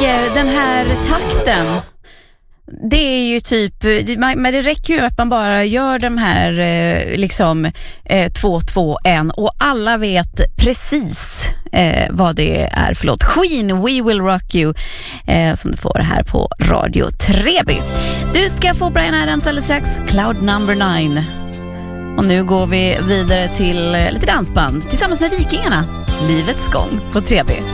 tänker den här takten, det är ju typ, men det räcker ju att man bara gör de här 2-2-1 och alla vet precis vad det är för låt. Queen, We Will Rock You, som du får här på Radio Treby. Du ska få Bryan Adams alldeles strax, Cloud Number 9. Och nu går vi vidare till lite dansband tillsammans med Vikingarna, Livets gång på Treby.